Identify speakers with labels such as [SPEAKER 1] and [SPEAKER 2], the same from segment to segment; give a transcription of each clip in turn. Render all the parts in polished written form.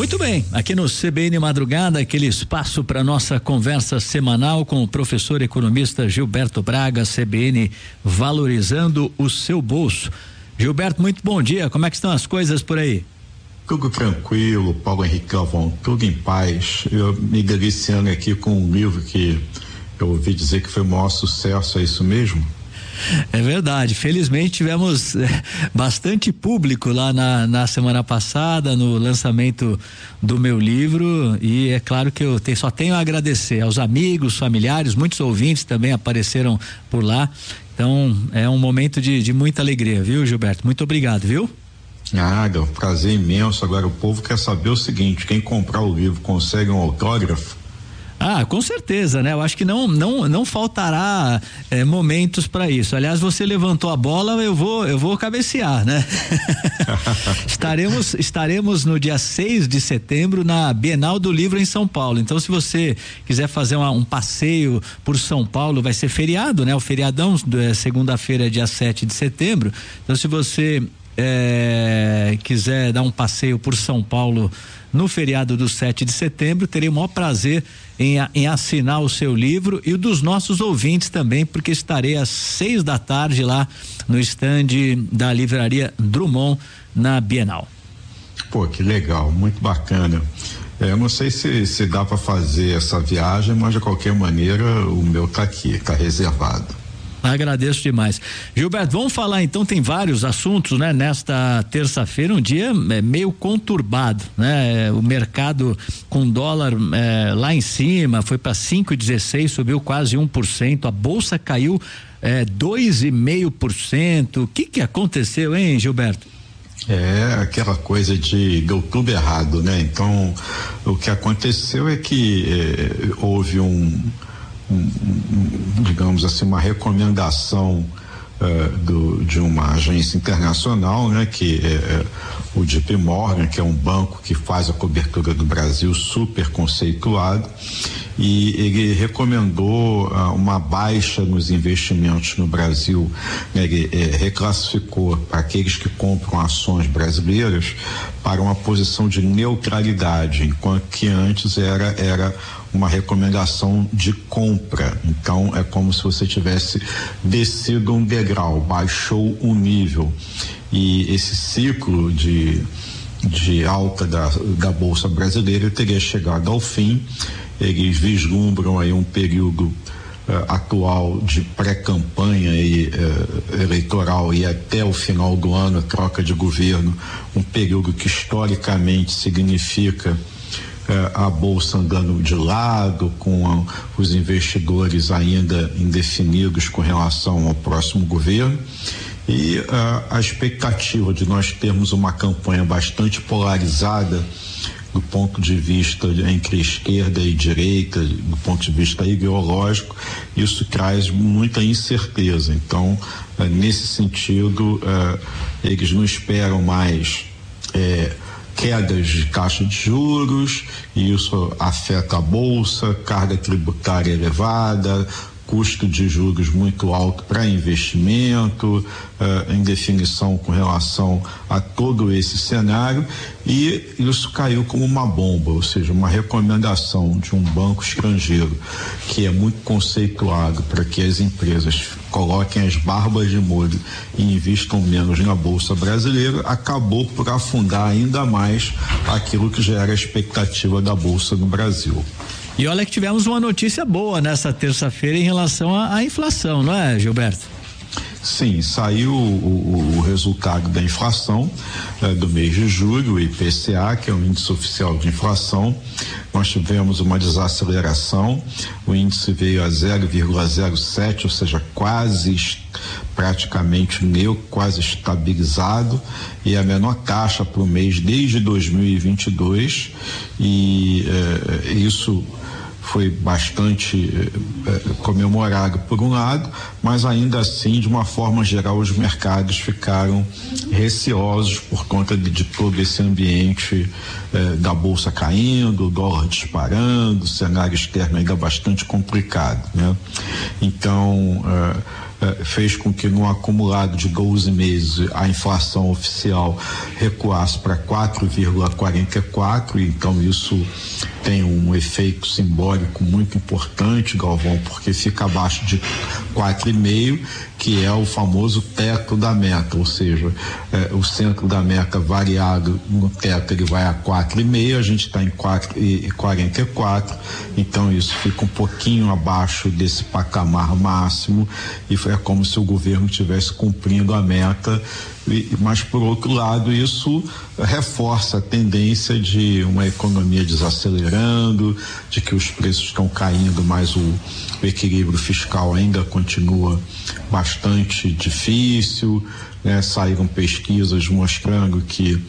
[SPEAKER 1] Muito bem, aqui no CBN Madrugada, aquele espaço para nossa conversa semanal com o professor economista Gilberto Braga, CBN valorizando o seu bolso. Gilberto, muito bom dia, como é que estão as coisas por aí?
[SPEAKER 2] Tudo tranquilo, Paulo Henrique Galvão, tudo em paz. Eu me deliciando aqui com um livro que eu ouvi dizer que foi o maior sucesso, é isso mesmo?
[SPEAKER 1] É verdade, felizmente tivemos bastante público lá na semana passada no lançamento do meu livro, e é claro que eu só tenho a agradecer aos amigos, familiares, muitos ouvintes também apareceram por lá, então é um momento de muita alegria, viu, Gilberto? Muito obrigado, viu?
[SPEAKER 2] Nada, um prazer imenso. Agora o povo quer saber o seguinte: quem comprar o livro consegue um autógrafo?
[SPEAKER 1] Ah, com certeza, né? Eu acho que não faltará momentos para isso. Aliás, você levantou a bola, eu vou cabecear, né? Estaremos no dia 6 de setembro na Bienal do Livro em São Paulo. Então, se você quiser fazer um passeio por São Paulo, vai ser feriado, né? O feriadão, segunda-feira, dia 7 de setembro. Então, se você quiser dar um passeio por São Paulo no feriado do 7 de setembro, terei o maior prazer em assinar o seu livro e o dos nossos ouvintes também, porque estarei às 6 da tarde lá no estande da Livraria Drummond na Bienal.
[SPEAKER 2] Pô, que legal, muito bacana. Eu não sei se dá para fazer essa viagem, mas de qualquer maneira o meu tá aqui, tá reservado.
[SPEAKER 1] Agradeço demais. Gilberto, vamos falar então, tem vários assuntos, né? Nesta terça-feira, um dia meio conturbado, né? O mercado com dólar lá em cima, foi para 5,16, subiu quase 1%, a bolsa caiu 2,5%. O que aconteceu, hein, Gilberto?
[SPEAKER 2] É aquela coisa de deu tudo errado, né? Então, o que aconteceu é que houve digamos assim, uma recomendação de uma agência internacional, né, que é o JP Morgan, que é um banco que faz a cobertura do Brasil, super conceituado, e ele recomendou uma baixa nos investimentos no Brasil, né, ele reclassificou aqueles que compram ações brasileiras para uma posição de neutralidade, enquanto que antes era uma recomendação de compra. Então é como se você tivesse descido um degrau, baixou um nível, e esse ciclo de alta da Bolsa Brasileira teria chegado ao fim. Eles vislumbram aí um período atual de pré-campanha eleitoral e até o final do ano, troca de governo, um período que historicamente significa a bolsa andando de lado, com os investidores ainda indefinidos com relação ao próximo governo, e a expectativa de nós termos uma campanha bastante polarizada do ponto de vista entre esquerda e direita, do ponto de vista ideológico, isso traz muita incerteza. Então, nesse sentido, eles não esperam mais quedas de taxa de juros, e isso afeta a bolsa, carga tributária elevada, custo de juros muito alto para investimento, em definição com relação a todo esse cenário, e isso caiu como uma bomba, ou seja, uma recomendação de um banco estrangeiro que é muito conceituado para que as empresas coloquem as barbas de molho e investam menos na Bolsa Brasileira, acabou por afundar ainda mais aquilo que já era a expectativa da Bolsa no Brasil.
[SPEAKER 1] E olha que tivemos uma notícia boa nessa terça-feira em relação à inflação, não é, Gilberto?
[SPEAKER 2] Sim, saiu o resultado da inflação do mês de julho, o IPCA, que é o índice oficial de inflação. Nós tivemos uma desaceleração, o índice veio a 0,07, ou seja, praticamente neutro, quase estabilizado, e a menor taxa para o mês desde 2022, e isso foi bastante comemorado por um lado, mas ainda assim, de uma forma geral, os mercados ficaram receosos por conta de todo esse ambiente da bolsa caindo, o dólar disparando, o cenário externo ainda bastante complicado, né? Então, fez com que no acumulado de 12 meses a inflação oficial recuasse para 4,44, então isso tem um efeito simbólico muito importante, Galvão, porque fica abaixo de 4,5, que é o famoso teto da meta, ou seja, o centro da meta variado no teto ele vai a 4,5, a gente está em 4,44, então isso fica um pouquinho abaixo desse patamar máximo e é como se o governo estivesse cumprindo a meta, mas por outro lado isso reforça a tendência de uma economia desacelerando, de que os preços estão caindo, mas o equilíbrio fiscal ainda continua bastante difícil, né? Saíram pesquisas mostrando que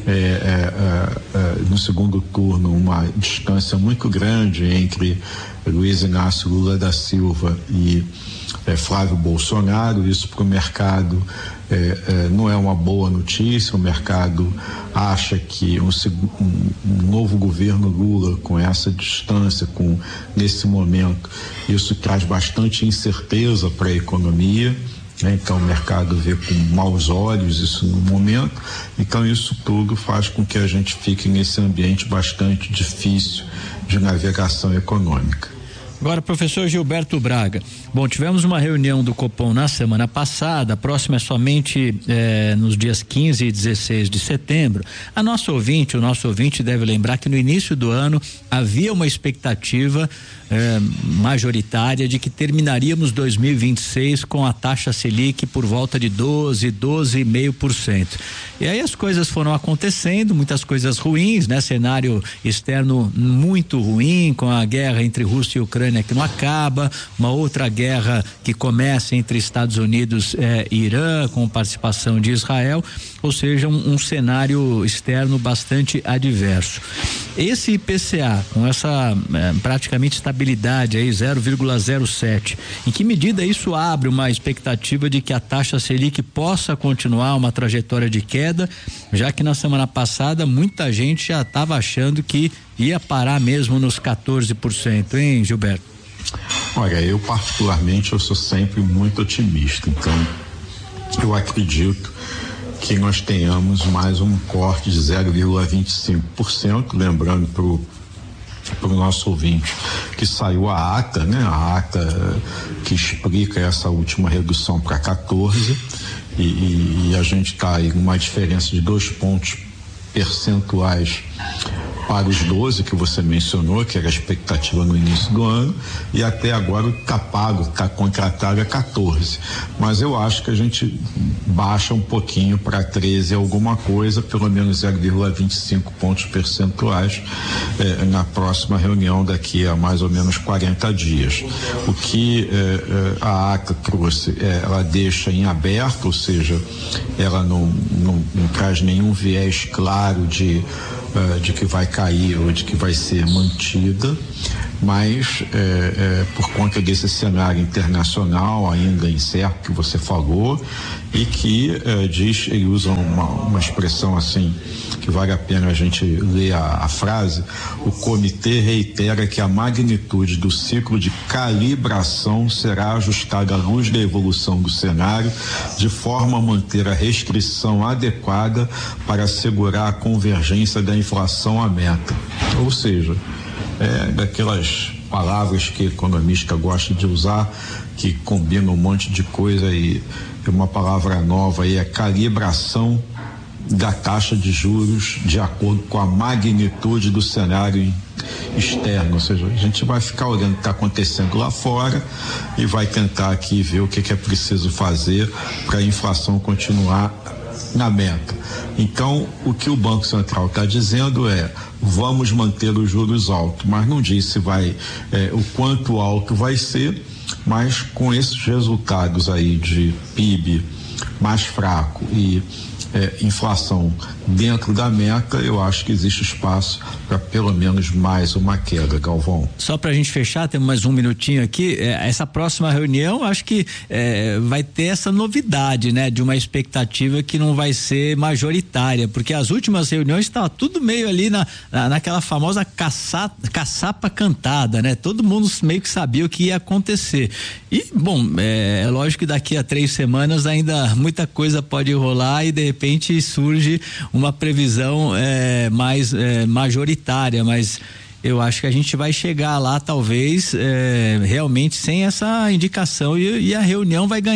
[SPEAKER 2] no segundo turno uma distância muito grande entre Luiz Inácio Lula da Silva e Flávio Bolsonaro. Isso para o mercado não é uma boa notícia. O mercado acha que um novo governo Lula, com essa distância, nesse momento, isso traz bastante incerteza para a economia, né? Então o mercado vê com maus olhos isso no momento, então isso tudo faz com que a gente fique nesse ambiente bastante difícil de navegação econômica.
[SPEAKER 1] Agora, professor Gilberto Braga, bom, tivemos uma reunião do Copom na semana passada, a próxima é somente nos dias 15 e 16 de setembro. O nosso ouvinte deve lembrar que no início do ano havia uma expectativa majoritária de que terminaríamos 2026 com a taxa Selic por volta de 12,5%. E aí as coisas foram acontecendo, muitas coisas ruins, né? Cenário externo muito ruim, com a guerra entre Rússia e Ucrânia que não acaba, uma outra guerra que começa entre Estados Unidos e Irã, com participação de Israel, ou seja, um cenário externo bastante adverso. Esse IPCA, com essa praticamente estabilidade aí, 0,07, em que medida isso abre uma expectativa de que a taxa Selic possa continuar uma trajetória de queda, já que na semana passada muita gente já estava achando que ia parar mesmo nos 14%, hein, Gilberto?
[SPEAKER 2] Olha, eu particularmente eu sou sempre muito otimista, então eu acredito que nós tenhamos mais um corte de 0,25%, lembrando para o nosso ouvinte que saiu a ata, né? A ata que explica essa última redução para 14 e a gente está aí com uma diferença de 2 pontos percentuais para os 12 que você mencionou, que era a expectativa no início do ano, e até agora está pago, está contratado a 14. Mas eu acho que a gente baixa um pouquinho para 13 alguma coisa, pelo menos 0,25 pontos percentuais na próxima reunião daqui a mais ou menos 40 dias. O que a ata trouxe, ela deixa em aberto, ou seja, ela não traz nenhum viés claro de que vai cair ou de que vai ser mantida, mas por conta desse cenário internacional ainda incerto que você falou e que ele usa uma expressão assim que vale a pena a gente ler a frase. O comitê reitera que a magnitude do ciclo de calibração será ajustada à luz da evolução do cenário, de forma a manter a restrição adequada para assegurar a convergência da inflação à meta. Ou seja, daquelas palavras que economista gosta de usar, que combinam um monte de coisa, e uma palavra nova aí é calibração da taxa de juros de acordo com a magnitude do cenário externo, ou seja, a gente vai ficar olhando o que está acontecendo lá fora e vai tentar aqui ver o que é preciso fazer para a inflação continuar na meta. Então, o que o Banco Central está dizendo é: vamos manter os juros altos, mas não diz se vai o quanto alto vai ser, mas com esses resultados aí de PIB mais fraco e inflação dentro da meta, eu acho que existe espaço para pelo menos mais uma queda, Galvão.
[SPEAKER 1] Só para a gente fechar, temos mais um minutinho aqui, essa próxima reunião, acho que vai ter essa novidade, né, de uma expectativa que não vai ser majoritária, porque as últimas reuniões estava tudo meio ali naquela famosa caçapa cantada, né, todo mundo meio que sabia o que ia acontecer. E, bom, é lógico que daqui a 3 semanas ainda muita coisa pode rolar e de repente surge uma previsão mais majoritária, mas eu acho que a gente vai chegar lá talvez realmente sem essa indicação e a reunião vai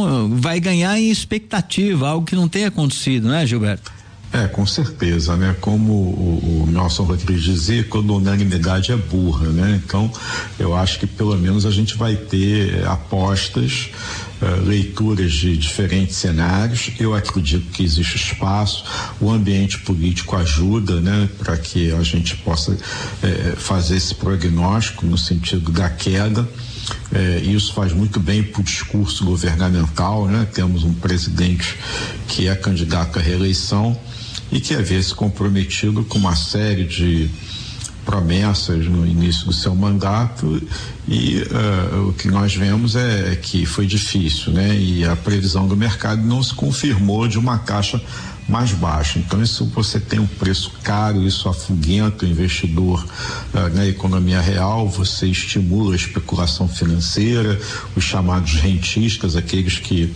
[SPEAKER 1] ganhar em expectativa, algo que não tem acontecido, né, Gilberto?
[SPEAKER 2] Com certeza, né? Como o Nelson Rodrigues dizia, quando a unanimidade é burra, né? Então, eu acho que pelo menos a gente vai ter apostas, leituras de diferentes cenários. Eu acredito que existe espaço, o ambiente político ajuda, né? Para que a gente possa fazer esse prognóstico no sentido da queda. Isso faz muito bem para o discurso governamental, né? Temos um presidente que é candidato à reeleição e que havia se comprometido com uma série de promessas no início do seu mandato e o que nós vemos é que foi difícil, né? E a previsão do mercado não se confirmou de uma taxa mais baixa. Então, isso você tem um preço caro, isso afuguenta o investidor na economia real, você estimula a especulação financeira, os chamados rentistas, aqueles que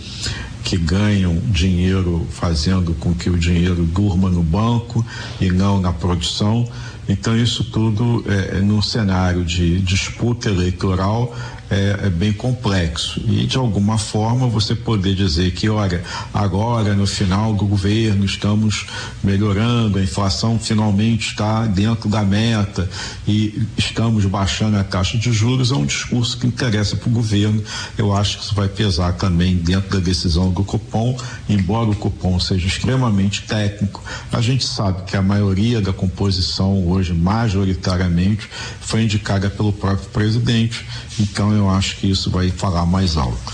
[SPEAKER 2] ganham dinheiro fazendo com que o dinheiro durma no banco e não na produção. Então, isso tudo num cenário de disputa eleitoral é bem complexo e de alguma forma você poder dizer que, olha, agora no final do governo estamos melhorando, a inflação finalmente está dentro da meta e estamos baixando a taxa de juros, é um discurso que interessa para o governo. Eu acho que isso vai pesar também dentro da decisão do Copom, embora o Copom seja extremamente técnico, a gente sabe que a maioria da composição hoje, majoritariamente, foi indicada pelo próprio presidente, então eu acho que isso vai falar mais alto.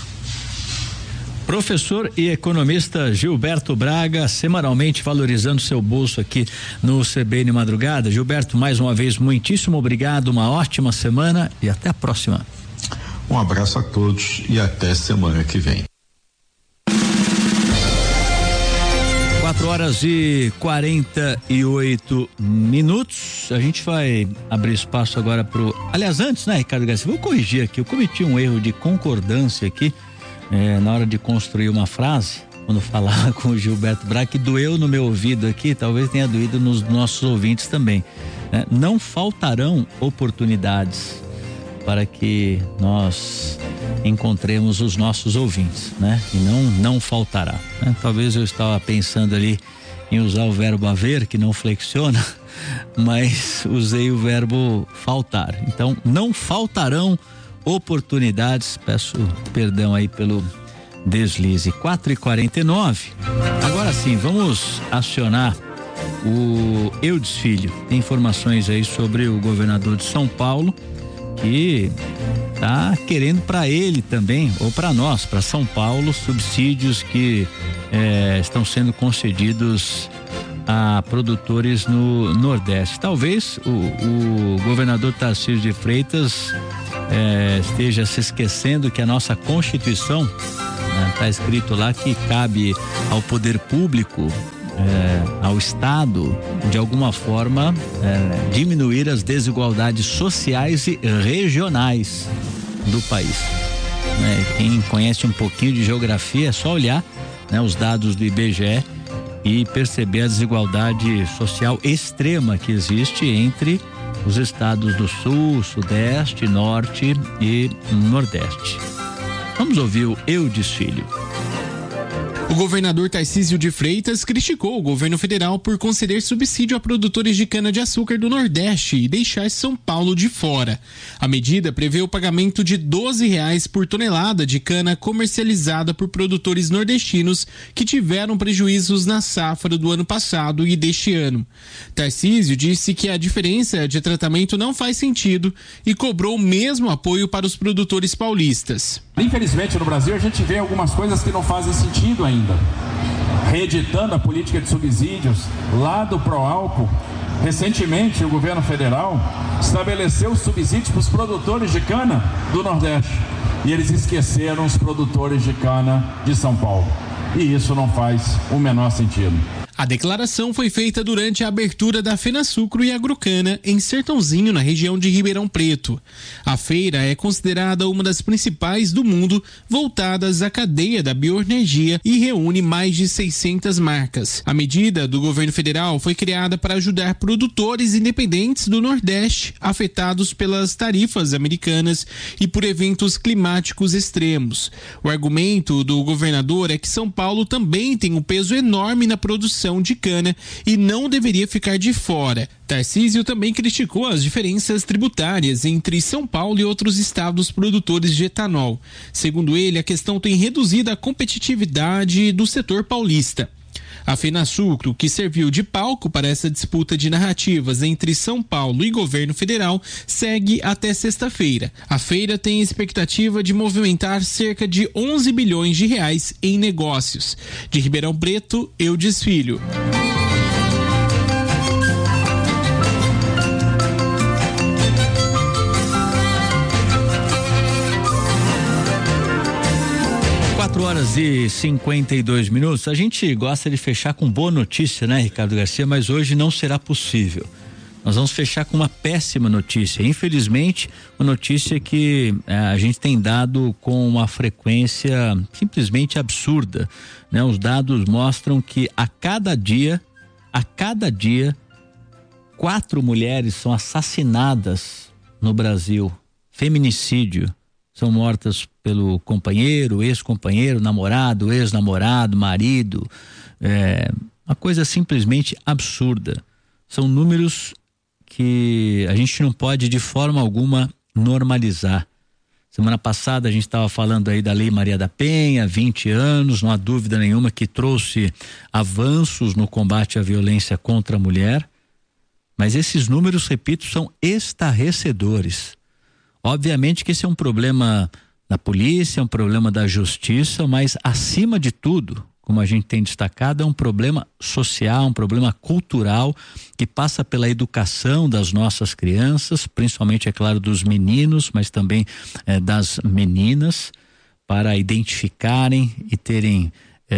[SPEAKER 1] Professor e economista Gilberto Braga, semanalmente valorizando seu bolso aqui no CBN Madrugada. Gilberto, mais uma vez, muitíssimo obrigado, uma ótima semana e até a próxima.
[SPEAKER 2] Um abraço a todos e até semana que vem.
[SPEAKER 1] 4h48. A gente vai abrir espaço agora aliás, antes, né, Ricardo Garcia, vou corrigir aqui, eu cometi um erro de concordância aqui, na hora de construir uma frase, quando falava com o Gilberto Braga, que doeu no meu ouvido aqui, talvez tenha doído nos nossos ouvintes também, né? Não faltarão oportunidades para que nós encontremos os nossos ouvintes, né? E não faltará, né? Talvez eu estava pensando ali em usar o verbo haver, que não flexiona, mas usei o verbo faltar. Então, não faltarão oportunidades. Peço perdão aí pelo deslize. 4h49. Agora sim, vamos acionar o Eudes Filho. Tem informações aí sobre o governador de São Paulo, que tá querendo para ele também, ou para nós, para São Paulo, subsídios que estão sendo concedidos a produtores no Nordeste. Talvez o governador Tarcísio de Freitas esteja se esquecendo que a nossa Constituição, tá escrito lá que cabe ao poder público, ao Estado, de alguma forma, diminuir as desigualdades sociais e regionais do país. Quem conhece um pouquinho de geografia é só olhar, os dados do IBGE e perceber a desigualdade social extrema que existe entre os estados do Sul, Sudeste, Norte e Nordeste. Vamos ouvir o Eudes Filho.
[SPEAKER 3] O governador Tarcísio de Freitas criticou o governo federal por conceder subsídio a produtores de cana-de-açúcar do Nordeste e deixar São Paulo de fora. A medida prevê o pagamento de R$12 por tonelada de cana comercializada por produtores nordestinos que tiveram prejuízos na safra do ano passado e deste ano. Tarcísio disse que a diferença de tratamento não faz sentido e cobrou o mesmo apoio para os produtores paulistas.
[SPEAKER 4] Infelizmente, no Brasil, a gente vê algumas coisas que não fazem sentido ainda. reeditando a política de subsídios lá do Proálcool. Recentemente, o governo federal estabeleceu subsídios para os produtores de cana do Nordeste e eles esqueceram os produtores de cana de São Paulo. E isso não faz o menor sentido.
[SPEAKER 3] A declaração foi feita durante a abertura da Fenasucro e Agrocana em Sertãozinho, na região de Ribeirão Preto. A feira é considerada uma das principais do mundo voltadas à cadeia da bioenergia e reúne mais de 600 marcas. A medida do governo federal foi criada para ajudar produtores independentes do Nordeste afetados pelas tarifas americanas e por eventos climáticos extremos. O argumento do governador é que São Paulo também tem um peso enorme na produção de cana e não deveria ficar de fora. Tarcísio também criticou as diferenças tributárias entre São Paulo e outros estados produtores de etanol. Segundo ele, a questão tem reduzido a competitividade do setor paulista. A Fenasucro, que serviu de palco para essa disputa de narrativas entre São Paulo e governo federal, segue até sexta-feira. A feira tem expectativa de movimentar cerca de 11 bilhões de reais em negócios. De Ribeirão Preto, Eudes Filho.
[SPEAKER 1] Horas e 52 minutos. A gente gosta de fechar com boa notícia, né, Ricardo Garcia? Mas hoje não será possível. Nós vamos fechar com uma péssima notícia. Infelizmente, uma notícia que a gente tem dado com uma frequência simplesmente absurda, né? Os dados mostram que a cada dia, 4 mulheres são assassinadas no Brasil. Feminicídio. São mortas pelo companheiro, ex-companheiro, namorado, ex-namorado, marido. Uma coisa simplesmente absurda. São números que a gente não pode de forma alguma normalizar. Semana passada a gente estava falando aí da Lei Maria da Penha, 20 anos, não há dúvida nenhuma que trouxe avanços no combate à violência contra a mulher. Mas esses números, repito, são estarrecedores. Obviamente que esse é um problema da polícia, é um problema da justiça, mas acima de tudo, como a gente tem destacado, é um problema social, um problema cultural que passa pela educação das nossas crianças, principalmente, é claro, dos meninos, mas também das meninas, para identificarem e terem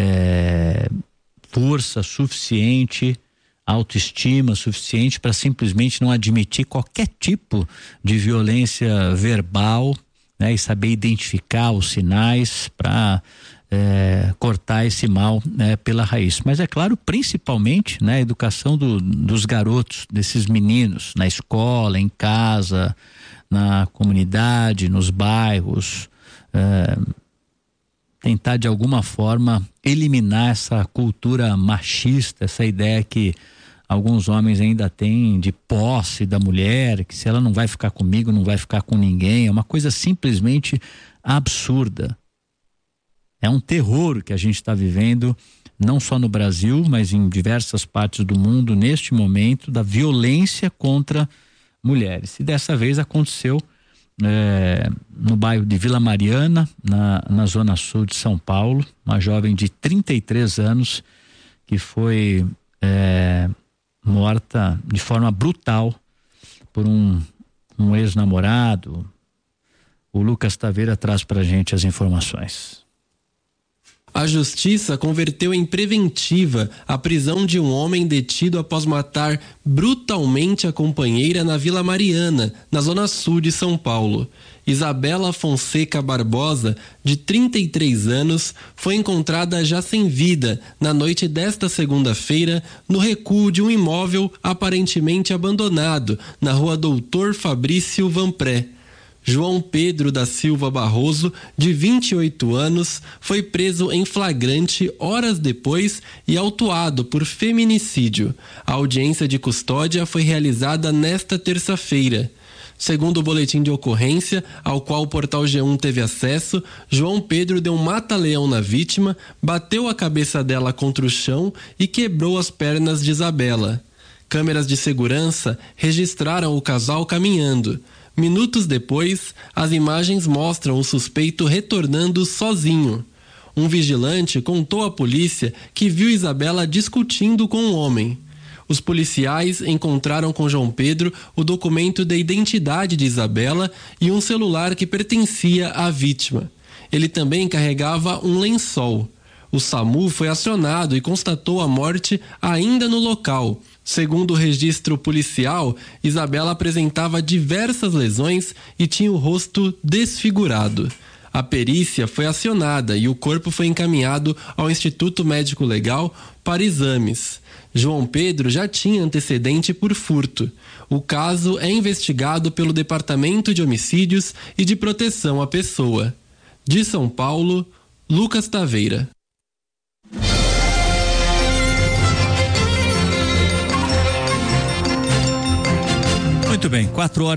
[SPEAKER 1] força suficiente, autoestima suficiente para simplesmente não admitir qualquer tipo de violência verbal, né, e saber identificar os sinais para cortar esse mal, né, pela raiz. Mas é claro, principalmente, né, a educação dos garotos, desses meninos, na escola, em casa, na comunidade, nos bairros, tentar de alguma forma eliminar essa cultura machista, essa ideia que alguns homens ainda têm de posse da mulher, que se ela não vai ficar comigo, não vai ficar com ninguém. É uma coisa simplesmente absurda. É um terror que a gente está vivendo, não só no Brasil, mas em diversas partes do mundo, neste momento, da violência contra mulheres. E dessa vez aconteceu no bairro de Vila Mariana, na zona sul de São Paulo, uma jovem de 33 anos que foi morta de forma brutal por um ex-namorado. O Lucas Taveira traz pra gente as informações.
[SPEAKER 5] A justiça converteu em preventiva a prisão de um homem detido após matar brutalmente a companheira na Vila Mariana, na zona sul de São Paulo. Isabela Fonseca Barbosa, de 33 anos, foi encontrada já sem vida na noite desta segunda-feira no recuo de um imóvel aparentemente abandonado na rua Doutor Fabrício Vanpré. João Pedro da Silva Barroso, de 28 anos, foi preso em flagrante horas depois e autuado por feminicídio. A audiência de custódia foi realizada nesta terça-feira. Segundo o boletim de ocorrência, ao qual o portal G1 teve acesso, João Pedro deu um mata-leão na vítima, bateu a cabeça dela contra o chão e quebrou as pernas de Isabela. Câmeras de segurança registraram o casal caminhando. Minutos depois, as imagens mostram o suspeito retornando sozinho. Um vigilante contou à polícia que viu Isabela discutindo com um homem. Os policiais encontraram com João Pedro o documento de identidade de Isabela e um celular que pertencia à vítima. Ele também carregava um lençol. O SAMU foi acionado e constatou a morte ainda no local. Segundo o registro policial, Isabela apresentava diversas lesões e tinha o rosto desfigurado. A perícia foi acionada e o corpo foi encaminhado ao Instituto Médico Legal para exames. João Pedro já tinha antecedente por furto. O caso é investigado pelo Departamento de Homicídios e de Proteção à Pessoa. De São Paulo, Lucas Taveira.
[SPEAKER 1] Muito bem,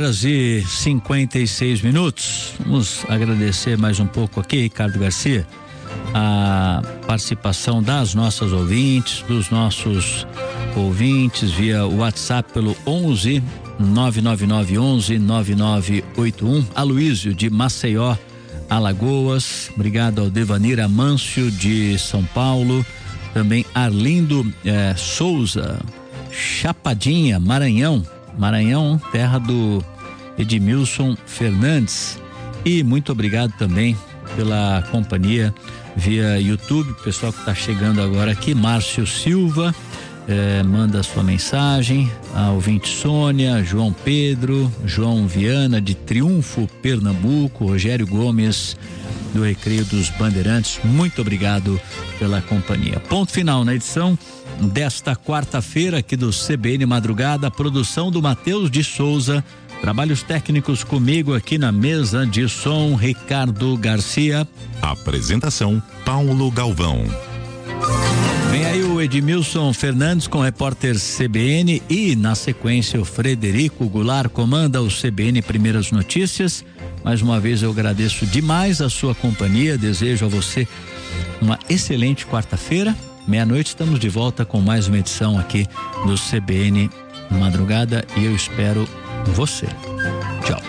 [SPEAKER 1] 4h56. Vamos agradecer mais um pouco aqui, Ricardo Garcia, a participação das nossas ouvintes, dos nossos ouvintes via WhatsApp pelo 11 999 11 9981. Aloísio de Maceió, Alagoas. Obrigado ao Devanir Amâncio de São Paulo. Também Arlindo Souza, Chapadinha, Maranhão, terra do Edmilson Fernandes. E muito obrigado também pela companhia via YouTube, pessoal que está chegando agora aqui. Márcio Silva manda sua mensagem, a ouvinte Sônia, João Pedro, João Viana de Triunfo, Pernambuco, Rogério Gomes do Recreio dos Bandeirantes, muito obrigado pela companhia. Ponto final na edição desta quarta-feira aqui do CBN Madrugada, produção do Matheus de Souza, trabalhos técnicos comigo aqui na mesa de som, Ricardo Garcia.
[SPEAKER 6] Apresentação, Paulo Galvão.
[SPEAKER 1] Vem aí o Edmilson Fernandes com o repórter CBN e na sequência o Frederico Goulart comanda o CBN Primeiras Notícias. Mais uma vez eu agradeço demais a sua companhia, desejo a você uma excelente quarta-feira. Meia-noite estamos de volta com mais uma edição aqui do CBN Madrugada e eu espero você. Tchau.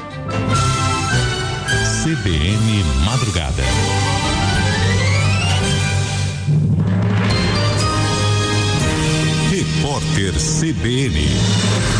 [SPEAKER 6] CBN Madrugada. Repórter CBN.